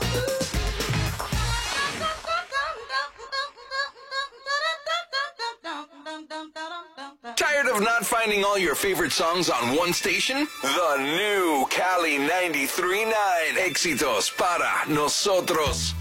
Tired of not finding all your favorite songs on one station? The new Cali 93.9. Éxitos para nosotros.